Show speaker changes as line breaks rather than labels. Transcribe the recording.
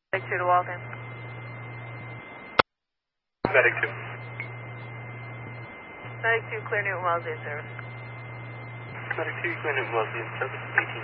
Medic 2 to Walden.
Medic 2.
Medic 2, clear Newton Wellesley in service.
Medic 2, clear Newton Wellesley in service, 18.